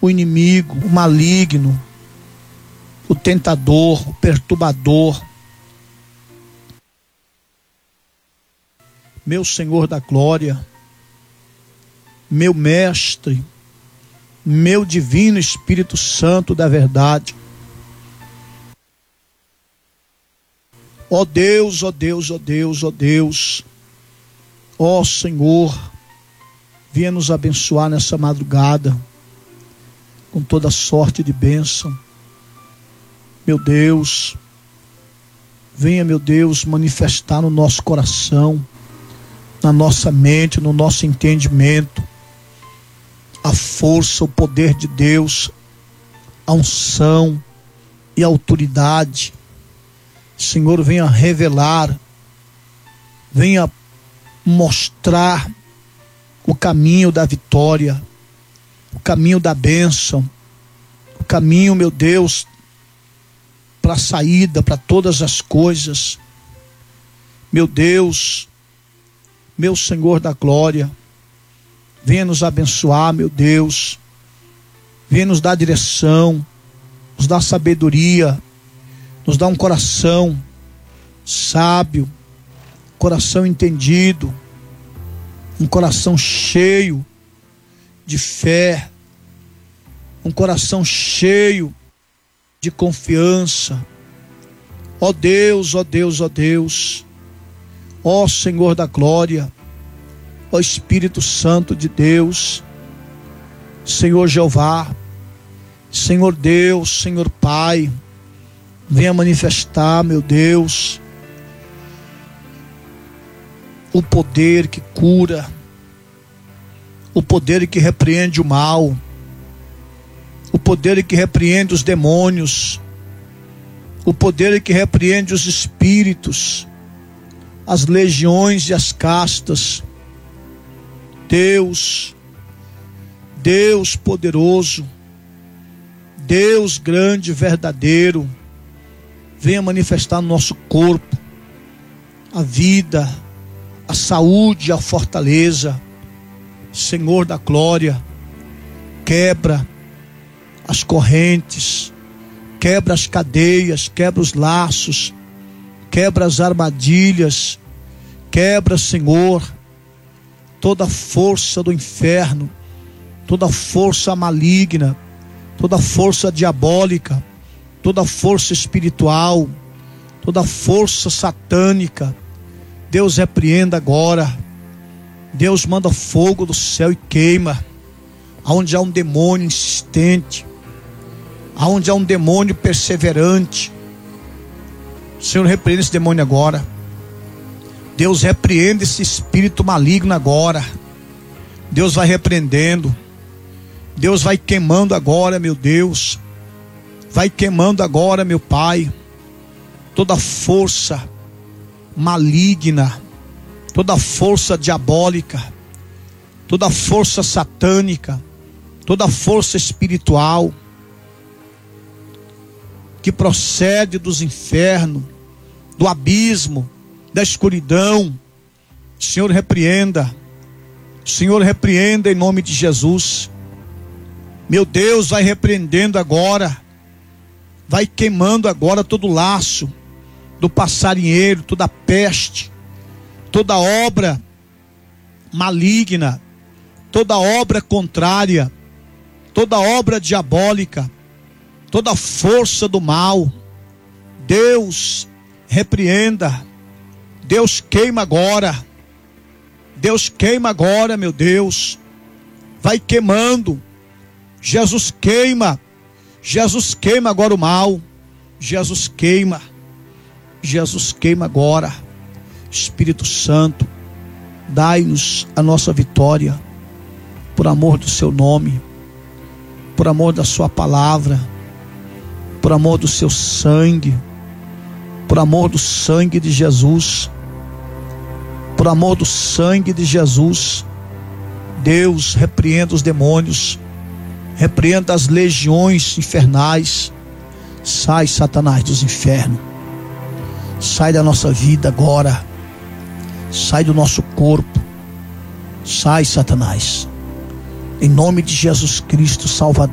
o inimigo, o maligno, o tentador, o perturbador. Meu Senhor da glória, meu mestre, meu divino Espírito Santo da verdade. Ó Deus, ó Deus, ó Deus, ó Deus, ó Senhor, venha nos abençoar nessa madrugada com toda sorte de bênção. Meu Deus, venha, meu Deus, manifestar no nosso coração, na nossa mente, no nosso entendimento, a força, o poder de Deus, a unção e a autoridade. Senhor, venha revelar, venha mostrar o caminho da vitória, o caminho da bênção, o caminho, meu Deus, para a saída, para todas as coisas. Meu Deus, meu Senhor da glória, venha nos abençoar, meu Deus, venha nos dar direção, nos dar sabedoria, nos dar um coração sábio, coração entendido, um coração cheio de fé, um coração cheio de confiança. Ó Deus, ó Deus, ó Deus, ó Senhor da glória, ó Espírito Santo de Deus, Senhor Jeová, Senhor Deus, Senhor Pai, venha manifestar, meu Deus, o poder que cura, o poder que repreende o mal, o poder que repreende os demônios, o poder que repreende os espíritos, as legiões e as castas. Deus, Deus poderoso, Deus grande e verdadeiro, venha manifestar no nosso corpo a vida, a saúde, a fortaleza. Senhor da glória, quebra as correntes, quebra as cadeias, quebra os laços, quebra as armadilhas, quebra, Senhor, toda força do inferno, toda força maligna, toda força diabólica, toda força espiritual, toda força satânica. Deus repreenda agora. Deus manda fogo do céu e queima aonde há um demônio insistente, aonde há um demônio perseverante. Senhor, repreenda esse demônio agora. Deus repreende esse espírito maligno agora. Deus vai repreendendo. Deus vai queimando agora, meu Deus. Vai queimando agora, meu Pai, toda força maligna, toda força diabólica, toda força satânica, toda força espiritual que procede dos infernos, do abismo, da escuridão. Senhor, repreenda. Senhor, repreenda em nome de Jesus. Meu Deus, vai repreendendo agora, vai queimando agora todo laço do passarinheiro, toda peste, toda obra maligna, toda obra contrária, toda obra diabólica, toda força do mal. Deus, repreenda. Deus, queima agora. Deus, queima agora, meu Deus. Vai queimando. Jesus, queima. Jesus, queima agora o mal. Jesus, queima. Jesus, queima agora. Espírito Santo, dai-nos a nossa vitória, por amor do seu nome, por amor da sua palavra, por amor do seu sangue, por amor do sangue de Jesus, por amor do sangue de Jesus. Deus, repreenda os demônios, repreenda as legiões infernais. Sai, Satanás, dos infernos. Sai da nossa vida agora. Sai do nosso corpo. Sai, Satanás. Em nome de Jesus Cristo, Salvador.